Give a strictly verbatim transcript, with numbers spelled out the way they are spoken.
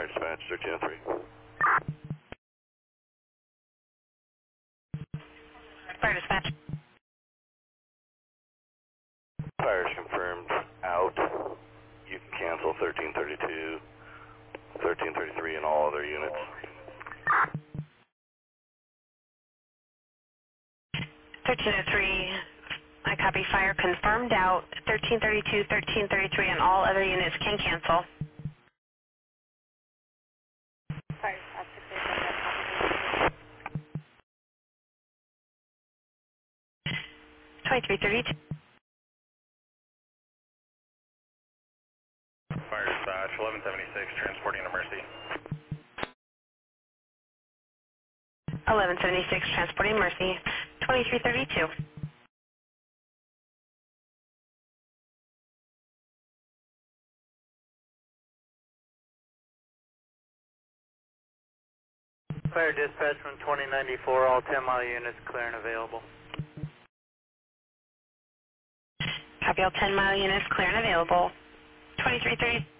Fire dispatch, thirteen oh three. Fire dispatch. Fire's confirmed out. You can cancel thirteen thirty-two, thirteen thirty-three, and all other units. thirteen oh three, I copy. Fire confirmed out. thirteen thirty-two, thirteen thirty-three, and all other units can cancel. Fire dispatch, twenty-three thirty-two. Fire dispatch, eleven seventy-six, transporting to Mercy. eleven seventy-six, transporting Mercy. twenty-three thirty-two. Fire dispatch from twenty ninety-four, all ten mile units clear and available. Copy. All ten mile units clear and available. twenty-three thirty.